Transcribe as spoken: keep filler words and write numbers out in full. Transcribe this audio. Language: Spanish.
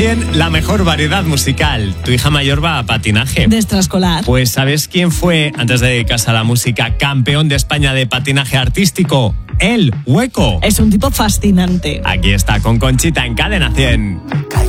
cien, la mejor variedad musical. Tu hija mayor va a patinaje. De extraescolar. Pues ¿sabes quién fue, antes de dedicarse a la música, campeón de España de patinaje artístico? El Hueco. Es un tipo fascinante. Aquí está con Conchita en Cadena cien.